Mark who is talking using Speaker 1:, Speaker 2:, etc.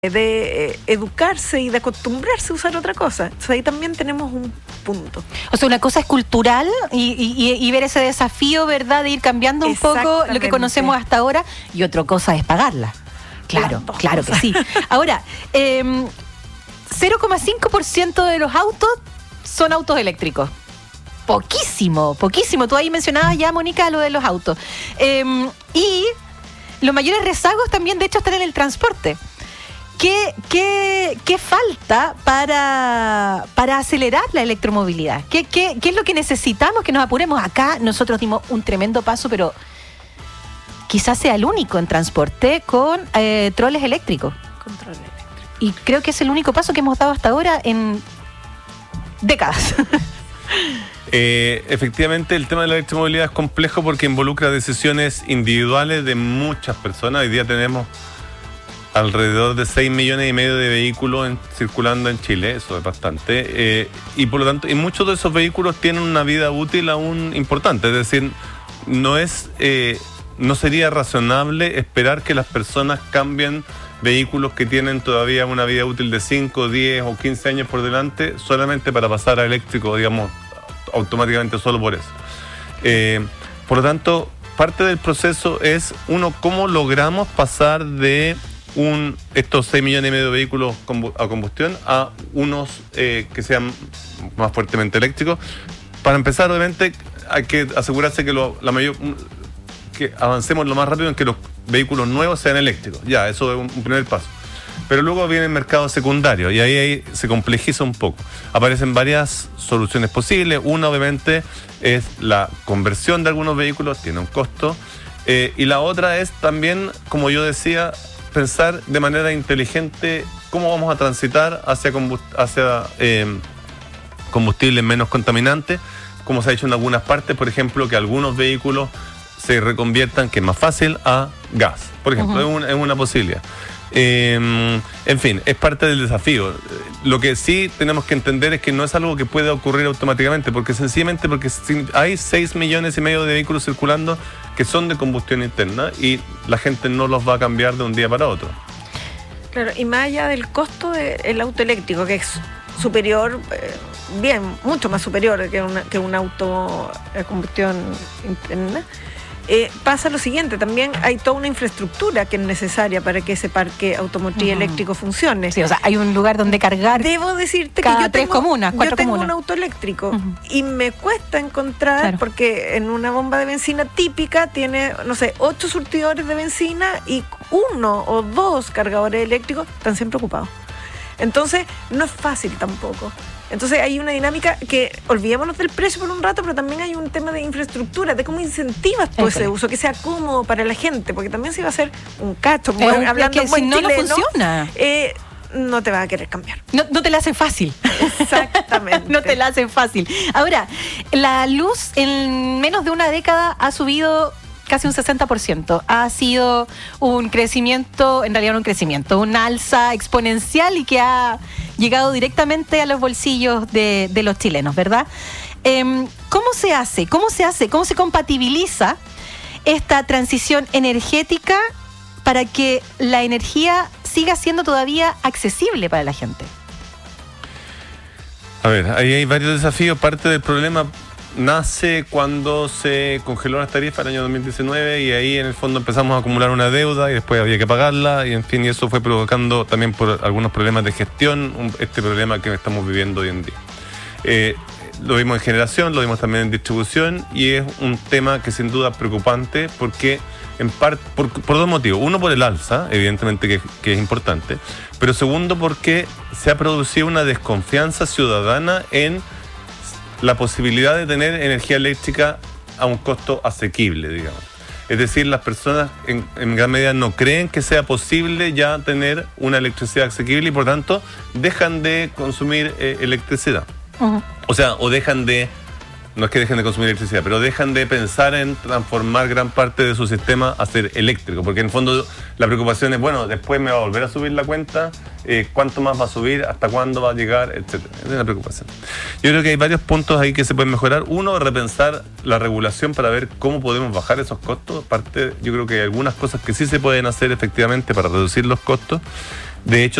Speaker 1: de educarse y de acostumbrarse a usar otra cosa. Entonces ahí también tenemos un punto.
Speaker 2: O sea, una cosa es cultural y ver ese desafío, ¿verdad?, de ir cambiando un poco lo que conocemos hasta ahora, y otra cosa es pagarla. Claro, claro que sí. Ahora, 0,5% de los autos son autos eléctricos. Poquísimo, poquísimo. Tú ahí mencionabas ya, Mónica, lo de los autos. Y los mayores rezagos también, de hecho, están en el transporte. ¿Qué falta para acelerar la electromovilidad? ¿Qué es lo que necesitamos que nos apuremos? Acá nosotros dimos un tremendo paso, pero quizás sea el único en transporte con troles eléctricos.
Speaker 1: Con troles eléctricos.
Speaker 2: Y creo que es el único paso que hemos dado hasta ahora en décadas.
Speaker 3: Efectivamente, el tema de la electromovilidad es complejo porque involucra decisiones individuales de muchas personas. Hoy día tenemos alrededor de 6,5 millones de vehículos circulando en Chile, eso es bastante, y por lo tanto, y muchos de esos vehículos tienen una vida útil aún importante, es decir, no sería razonable esperar que las personas cambien vehículos que tienen todavía una vida útil de 5, 10 o 15 años por delante solamente para pasar a eléctrico, digamos, automáticamente solo por eso. Por lo tanto, parte del proceso es, cómo logramos pasar de estos 6,5 millones de vehículos a combustión a unos que sean más fuertemente eléctricos. Para empezar, obviamente, hay que asegurarse que avancemos lo más rápido en que los vehículos nuevos sean eléctricos. Ya, eso es un primer paso. Pero luego viene el mercado secundario y ahí se complejiza un poco. Aparecen varias soluciones posibles. Una, obviamente, es la conversión de algunos vehículos, tiene un costo. Y la otra es también, como yo decía, pensar de manera inteligente cómo vamos a transitar hacia combustibles menos contaminantes, como se ha hecho en algunas partes, por ejemplo, que algunos vehículos se reconviertan, que es más fácil, a gas, por ejemplo. Es una posibilidad. En fin, es parte del desafío. Lo que sí tenemos que entender es que no es algo que pueda ocurrir automáticamente, porque sencillamente hay 6,5 millones de vehículos circulando que son de combustión interna y la gente no los va a cambiar de un día para otro.
Speaker 1: Claro, y más allá del costo del auto eléctrico, que es superior, mucho más superior que un auto a combustión interna, pasa lo siguiente, también hay toda una infraestructura que es necesaria para que ese parque automotriz eléctrico funcione.
Speaker 2: Sí, o sea, hay un lugar donde cargar.
Speaker 1: Debo decirte
Speaker 2: cada
Speaker 1: que yo tengo
Speaker 2: comunas.
Speaker 1: un auto eléctrico y me cuesta encontrar, porque en una bomba de benzina típica tiene, 8 surtidores de benzina y 1 o 2 cargadores eléctricos, están siempre ocupados. Entonces, no es fácil tampoco. Entonces hay una dinámica que, olvidémonos del precio por un rato, pero también hay un tema de infraestructura, de cómo incentivas todo ese uso, que sea cómodo para la gente, porque también si va a ser un cacho, hablando
Speaker 2: si no funciona,
Speaker 1: no te va a querer cambiar.
Speaker 2: No te la hacen fácil.
Speaker 1: Exactamente.
Speaker 2: No te la hacen fácil. Ahora, la luz en menos de una década ha subido casi un 60%. Ha sido un crecimiento, en realidad no un crecimiento, una alza exponencial y que ha llegado directamente a los bolsillos de los chilenos, ¿verdad? ¿Cómo se hace? ¿Cómo se compatibiliza esta transición energética para que la energía siga siendo todavía accesible para la gente?
Speaker 3: A ver, ahí hay varios desafíos. Parte del problema nace cuando se congeló las tarifas en el año 2019 y ahí en el fondo empezamos a acumular una deuda y después había que pagarla y en fin, y eso fue provocando también por algunos problemas de gestión este problema que estamos viviendo hoy en día. Lo vimos en generación, lo vimos también en distribución y es un tema que sin duda es preocupante porque en parte por dos motivos. Uno, por el alza, evidentemente que es importante, pero segundo, porque se ha producido una desconfianza ciudadana en la posibilidad de tener energía eléctrica a un costo asequible, digamos. Es decir, las personas en gran medida no creen que sea posible ya tener una electricidad asequible y por tanto dejan de consumir electricidad. O sea, no es que dejen de consumir electricidad, pero dejan de pensar en transformar gran parte de su sistema a ser eléctrico, porque en el fondo la preocupación es, después me va a volver a subir la cuenta, cuánto más va a subir, hasta cuándo va a llegar, etcétera. Esa es la preocupación. Yo creo que hay varios puntos ahí que se pueden mejorar. Uno, repensar la regulación para ver cómo podemos bajar esos costos. Aparte, yo creo que hay algunas cosas que sí se pueden hacer efectivamente para reducir los costos. De hecho,